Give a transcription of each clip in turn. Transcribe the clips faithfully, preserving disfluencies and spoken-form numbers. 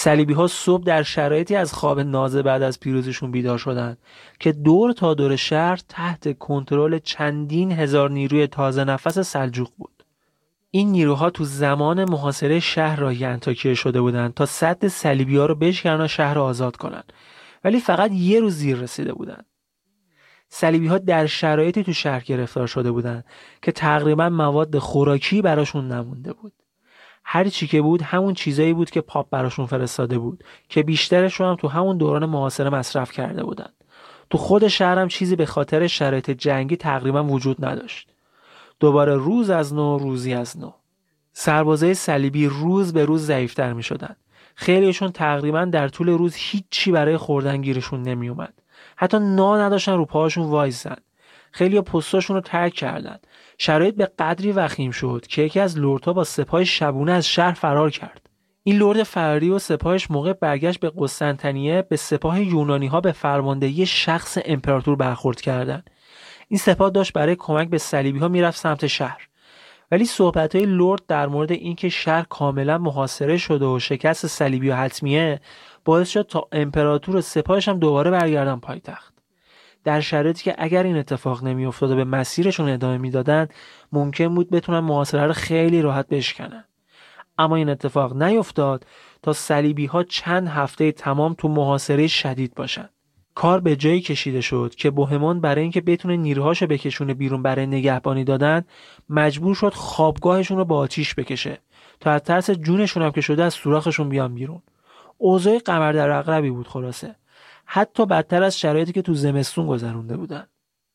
صلیبی‌ها صبح در شرایطی از خواب نازه بعد از پیروزیشون بیدار شدند که دور تا دور شهر تحت کنترل چندین هزار نیروی تازه نفس سلجوق بود. این نیروها تو زمان محاصره شهر راهی انطاکیه شده بودند تا سد صلیبی‌ها رو بشکنن و شهر رو آزاد کنن، ولی فقط یه روز زیر رسیده بودند. صلیبی‌ها در شرایطی تو شهر گرفتار شده بودند که تقریبا مواد خوراکی براشون نمونده بود. هر چی که بود همون چیزایی بود که پاپ براشون فرستاده بود که بیشترش رو هم تو همون دوران محاصره مصرف کرده بودن. تو خود شهر هم چیزی به خاطر شرایط جنگی تقریبا وجود نداشت. دوباره روز از نو روزی از نو. سربازای صلیبی روز به روز ضعیف‌تر می‌شدن. خیلیشون تقریبا در طول روز هیچی برای خوردن گیرشون نمی اومد. حتی نان نداشتن رو پاهاشون وایسن. خیلی‌ها پستاشون رو ترک کردن. شرایط به قدری وخیم شد که یکی از لردها با سپاه شبونه از شهر فرار کرد. این لرد فراری و سپاهش موقع برگشت به قسطنطنیه به سپاه یونانی‌ها به فرماندهی شخص امپراتور برخورد کردند. این سپاه داشت برای کمک به صلیبی‌ها میرفت سمت شهر. ولی صحبت‌های لرد در مورد اینکه شهر کاملا محاصره شده و شکست صلیبی‌ها حتمیه باعث شد تا امپراتور و سپاهش هم دوباره برگردن پایتخت. در شرایطی که اگر این اتفاق نمی‌افتاد و به مسیرشون ادامه میدادن ممکن بود بتونن محاصره رو خیلی راحت بشکنن. اما این اتفاق نیفتاد تا صلیبی‌ها چند هفته تمام تو محاصره شدید باشن. کار به جایی کشیده شد که بوهمان برای اینکه بتونه نیروهاشو بکشونه بیرون برای نگهبانی دادن مجبور شد خوابگاهشون رو با آتیش بکشه تا از ترس جونشون هم که شده از سوراخشون بیان بیرون. اوضاع قمر در عقربی بود خلاصه. حتی بدتر از شرایطی که تو زمستون گذرونده بودن.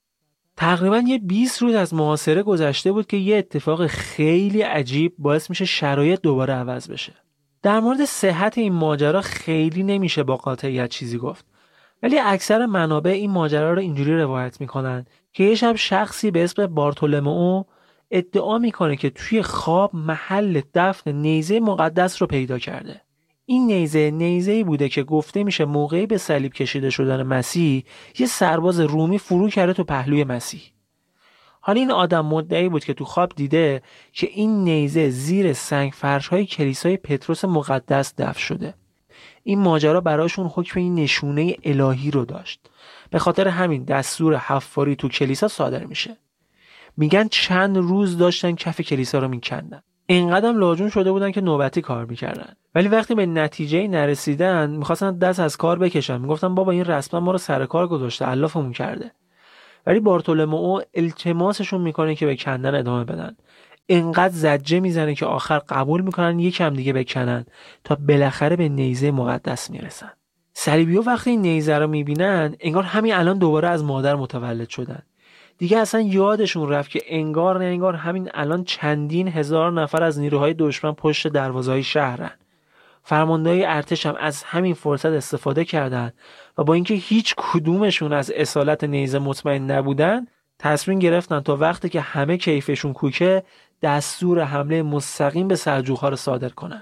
تقریبا یه بیست روز از محاصره گذشته بود که یه اتفاق خیلی عجیب باعث میشه شرایط دوباره عوض بشه. در مورد صحت این ماجرا خیلی نمیشه با قاطعیت چیزی گفت. ولی اکثر منابع این ماجرا رو اینجوری روایت میکنن که یه شب شخصی به اسم بارتولمئو ادعا میکنه که توی خواب محل دفن نیزه مقدس رو پیدا کرده. این نیزه نیزه‌ای بوده که گفته میشه موقعی به صلیب کشیده شدن مسیح یه سرباز رومی فرو کرده تو پهلوی مسیح. حالا این آدم مدعی بود که تو خواب دیده که این نیزه زیر سنگ فرش‌های کلیسای پتروس مقدس دفن شده. این ماجرا براشون حکم این نشونه الهی رو داشت. به خاطر همین دستور حفاری تو کلیسا صادر میشه. میگن چند روز داشتن کف کلیسا رو میکندن. اینقدرم لاجون شده بودن که نوبتی کار میکردن. ولی وقتی به نتیجه نرسیدن میخواستن دست از کار بکشن. میگفتن بابا این رسما ما رو سر کار گذاشته، علافمون کرده. ولی بارتولمئو التماسشون میکنه که به کندن ادامه بدن. اینقدر زجه میزنه که آخر قبول میکنن یکم دیگه بکنن تا بالاخره به نیزه مقدس میرسن. صلیبی‌ها وقتی این نیزه رو میبینن انگار همین الان دوباره از مادر متولد شدن. دیگه اصلا یادشون رفت که انگار نه انگار همین الان چندین هزار نفر از نیروهای دشمن پشت دروازه‌های شهرن. فرماندهای ارتش هم از همین فرصت استفاده کردن و با اینکه هیچ کدومشون از اصالت نیزه مطمئن نبودن تصمیم گرفتن تا وقتی که همه کیفشون کوکه دستور حمله مستقیم به سلجوق‌ها رو صادر کنن.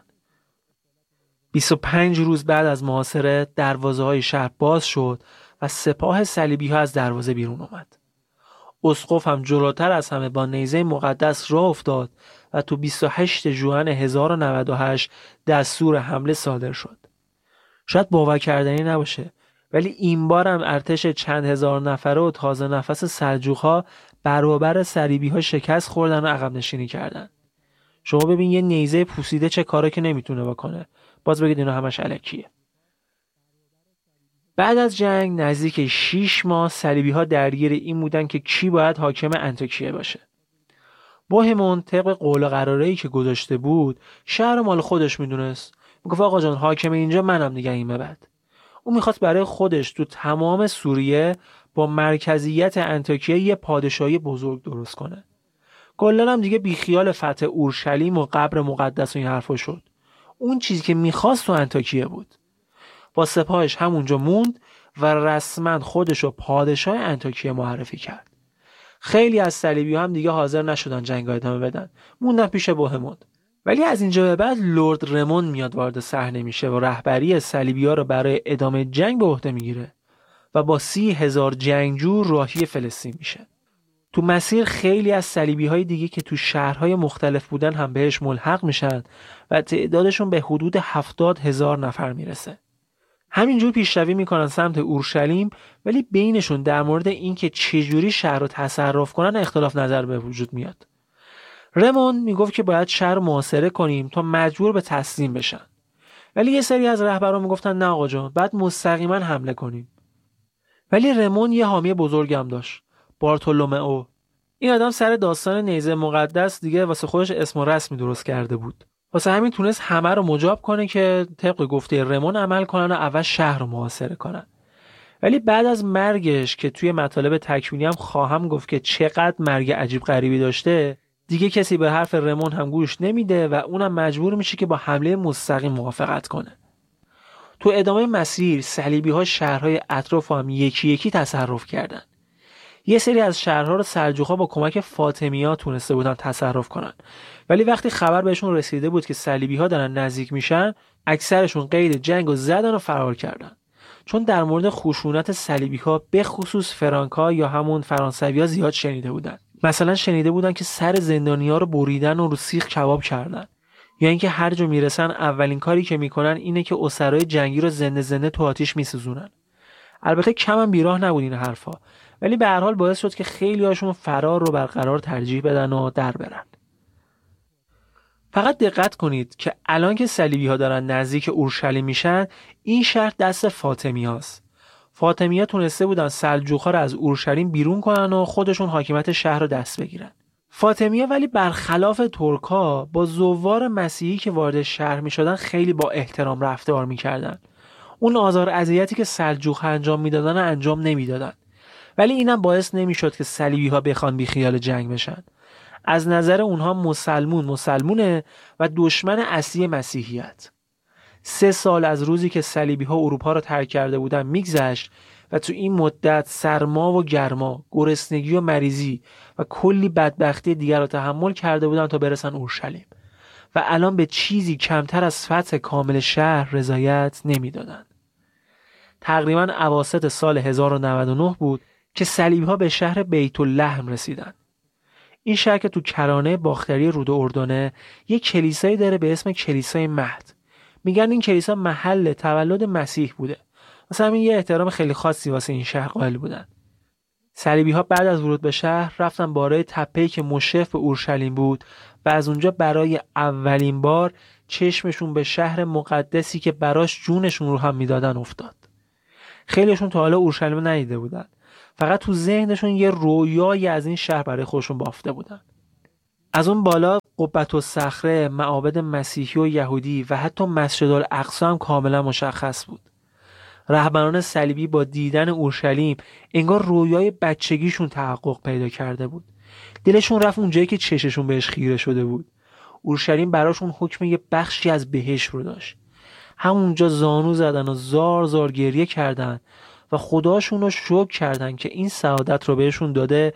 بیست و پنج روز بعد از محاصره دروازه‌های شهر باز شد و سپاه صلیبی‌ها از دروازه بیرون اومد. اسقف هم جلوتر از همه با نیزه مقدس راه افتاد و تو بیست و هشت ژوئن هزار و نود و هشت دستور حمله صادر شد. شاید باور کردنی نباشه ولی این بار هم ارتش چند هزار نفره و تازه نفس سلجوق‌ها برابر صلیبی‌ها شکست خوردن و عقب نشینی کردن. شما ببین یه نیزه پوسیده چه کارا که نمیتونه بکنه. باز بگید اینا همش الکیه. بعد از جنگ نزدیک شش ماه صلیبی‌ها درگیر این بودن که کی باید حاکم انطاکیه باشه. بوهمان طبق قول و قراره‌ای که گذاشته بود شهر مال خودش میدونست. میگفت آقا جان حاکم اینجا منم دیگه این به بعد. اون میخواست برای خودش تو تمام سوریه با مرکزیت انطاکیه یه پادشاهی بزرگ درست کنه. کلاً هم دیگه بیخیال فتح اورشلیم و قبر مقدس و این حرفا شد. اون چیزی که میخواست تو انطاکیه بود. با سپاهش همونجا موند و رسما خودشو پادشاه انطاکیه معرفی کرد. خیلی از صلیبی‌ها هم دیگه حاضر نشدن جنگ ادامه بدن. موندن پیش بوهمان. ولی از اینجا به بعد لرد رمون میاد وارد صحنه میشه و رهبری صلیبی‌ها رو برای ادامه جنگ به عهده میگیره و با سی هزار جنگجو راهی فلسطین میشه. تو مسیر خیلی از صلیبی‌های دیگه که تو شهرهای مختلف بودن هم بهش ملحق میشن و تعدادشون به حدود هفتاد هزار نفر میرسه. همینجور پیشروی میکنن سمت اورشلیم، ولی بینشون در مورد اینکه چجوری شهر رو تصرف کنن اختلاف نظر به وجود میاد. رمون میگفت که باید شهر رو محاصره کنیم تا مجبور به تسلیم بشن. ولی یه سری از رهبران میگفتن نه آقا جان، بعد مستقیما حمله کنیم. ولی رمون یه حامی بزرگم داشت، بارتولومئو. این آدم سر داستان نیزه مقدس دیگه واسه خودش اسم و رسمی درست کرده بود. واسه همین تونست همه رو مجاب کنه که طبق گفته رمون عمل کنن و اول شهر رو محاصره کنن. ولی بعد از مرگش که توی مطالب تکوینی هم خواهم گفت که چقدر مرگ عجیب غریبی داشته، دیگه کسی به حرف رمون هم گوش نمیده و اونم مجبور میشه که با حمله مستقیم موافقت کنه. تو ادامه مسیر صلیبی‌ها شهرهای اطراف هم یکی یکی تصرف کردن. یه سری از شهرها رو سلجوق‌ها با کمک فاطمی‌ها تونسته بودن تصرف کنن، ولی وقتی خبر بهشون رسیده بود که صلیبی‌ها دارن نزدیک میشن، اکثرشون قید جنگ و زدن و فرار کردن. چون در مورد خشونت صلیبی‌ها به خصوص فرانک‌ها یا همون فرانسوی‌ها زیاد شنیده بودن. مثلا شنیده بودن که سر زندانی‌ها رو بریدن و رو سیخ کباب کردن، یا اینکه هر جا میرسن اولین کاری که میکنن اینه که اسرای جنگی رو زنده زنده تو آتیش میسوزونن. البته کم هم بیراه نبود این حرفا، ولی به هر حال باعث شد که خیلی هاشون فرار رو برقرار ترجیح بدن و در برن. فقط دقت کنید که الان که صلیبی‌ها دارن نزدیک اورشلیم میشن، این شهر دست فاطمی‌هاست. فاطمی‌ها تونسته بودن سلجوق‌ها رو از اورشلیم بیرون کنن و خودشون حاکمیت شهر رو دست بگیرن. فاطمی‌ها ولی برخلاف ترک‌ها با زوار مسیحی که وارد شهر می‌شدن خیلی با احترام رفتار می‌کردن. اون آزار اذیتی که سلجوق‌ها انجام می‌دادن انجام نمی‌دادن. ولی اینم باعث نمی‌شد که صلیبی‌ها بخوان بی خیال جنگ بشن. از نظر اونها مسلمون مسلمونه و دشمن اصلی مسیحیت. سه سال از روزی که صلیبی‌ها اروپا رو ترک کرده بودن میگذشت و تو این مدت سرما و گرما، گرسنگی و مریضی و کلی بدبختی دیگر رو تحمل کرده بودن تا برسن اورشلیم و الان به چیزی کمتر از فتح کامل شهر رضایت نمیدادن. تقریباً اواسط سال هزار و نود و نه بود که صلیبی‌ها به شهر بیت اللحم رسیدن. این شهر که تو کرانه باختری رود اردنه یک کلیسایی داره به اسم کلیسای مهد. میگن این کلیسا محل تولد مسیح بوده. مثلا همین یه احترام خیلی خاصی واسه این شهر قائل بودن. صلیبی‌ها بعد از ورود به شهر رفتن بالای تپه‌ای که مشرف به اورشلیم بود و از اونجا برای اولین بار چشمشون به شهر مقدسی که براش جونشون رو هم میدادن افتاد. خیلیشون تا حالا اورشلیم ندیده بودن. فقط تو ذهنشون یه رویایی از این شهر برای خودشون بافته بودن. از اون بالا قبة الصخره، معابد مسیحی و یهودی و حتی مسجد الاقصی هم کاملا مشخص بود. رهبران صلیبی با دیدن اورشلیم انگار رویای بچگیشون تحقق پیدا کرده بود. دلشون رفت اونجایی که چششون بهش خیره شده بود. اورشلیم براشون حکم یه بخشی از بهشت رو داشت. همونجا زانو زدن و زار زار گریه کردن و خداشون رو شکر کردن که این سعادت رو بهشون داده